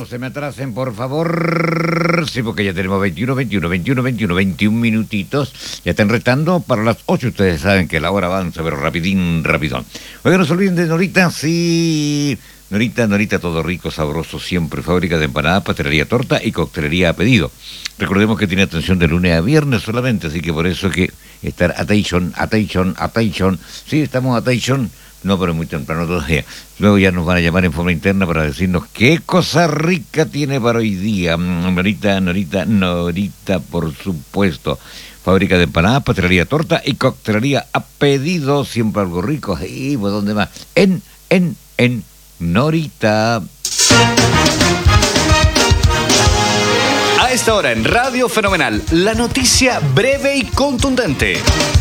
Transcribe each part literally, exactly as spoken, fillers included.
se me atrasen, por favor. Sí, porque ya tenemos veintiuno, veintiuno, veintiuno, veintiuno, veintiún minutitos. Ya están restando para las ocho. Ustedes saben que la hora avanza, pero rapidín, rapidón. Oigan, no se olviden de Norita, sí. Norita, Norita, todo rico, sabroso, siempre. Fábrica de empanadas, pastelería, torta y coctelería a pedido. Recordemos que tiene atención de lunes a viernes solamente, así que por eso que estar attention, attention, attention. Sí, estamos attention. No, pero muy temprano todavía. Luego ya nos van a llamar en forma interna para decirnos qué cosa rica tiene para hoy día. Norita, Norita, Norita, por supuesto. Fábrica de empanadas, pastelería, torta y coctelería a pedido. Siempre algo rico. ¿Y pues dónde más? En, en, en Norita. A esta hora en Radio Fenomenal, la noticia breve y contundente.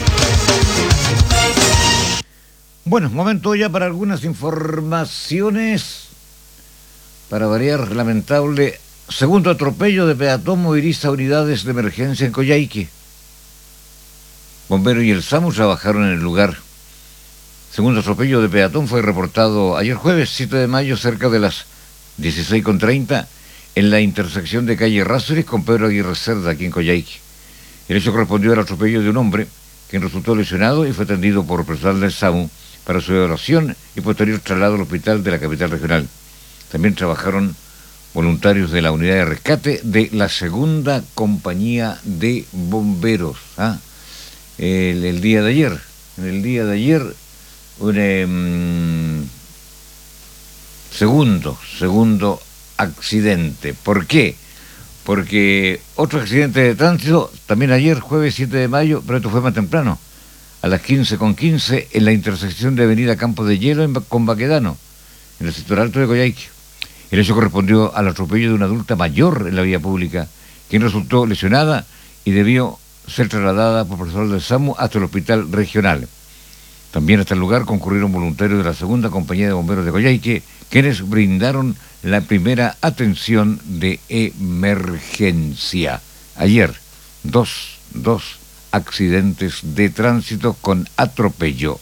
Bueno, momento ya para algunas informaciones. Para variar, lamentable segundo atropello de peatón moviliza unidades de emergencia en Coyhaique. Bomberos y el SAMU trabajaron en el lugar. Segundo atropello de peatón fue reportado ayer jueves, siete de mayo, cerca de las dieciséis con treinta, en la intersección de calle Errázuriz con Pedro Aguirre Cerda, aquí en Coyhaique. El hecho correspondió al atropello de un hombre, quien resultó lesionado y fue atendido por personal del SAMU para su evaluación y posterior traslado al hospital de la capital regional. También trabajaron voluntarios de la unidad de rescate de la segunda compañía de bomberos. ¿ah? El, el día de ayer, en el día de ayer, un eh, segundo, segundo accidente. ¿Por qué? Porque otro accidente de tránsito, también ayer, jueves siete de mayo, pero esto fue más temprano, a las quince con quince, en la intersección de Avenida Campos de Hielo en, con Baquedano, en el sector alto de Coyhaique. El hecho correspondió al atropello de una adulta mayor en la vía pública, quien resultó lesionada y debió ser trasladada por personal del SAMU hasta el hospital regional. También hasta el lugar concurrieron voluntarios de la segunda compañía de bomberos de Coyhaique, quienes brindaron la primera atención de emergencia. Ayer, dos, dos accidentes de tránsito con atropello.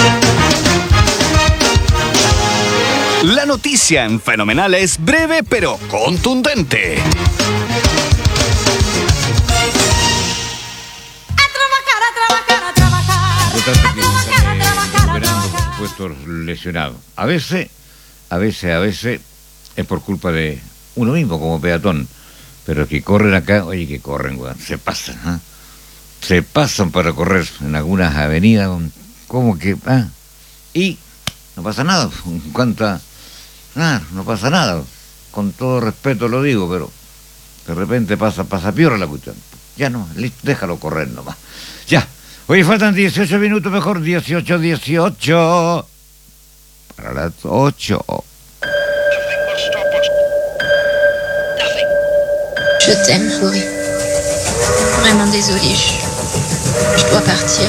La noticia en Fenomenal es breve pero contundente. A trabajar, a trabajar, a trabajar. Por tanto, que están eh, recuperando, por supuesto, los lesionados. A veces, a veces, a veces es por culpa de uno mismo como peatón. Pero que corren acá, oye, que corren, güey, se pasan, ¿ah? ¿eh? Se pasan para correr en algunas avenidas, como que, ah, y no pasa nada, en cuanto a, ah, no pasa nada, con todo respeto lo digo, pero de repente pasa, pasa piora la cuestión, ya no, listo, déjalo correr nomás, ya, hoy faltan dieciocho minutos, mejor dieciocho, dieciocho, para las ocho. Je t'aime, Florie. Vraiment désolée, je, je dois partir.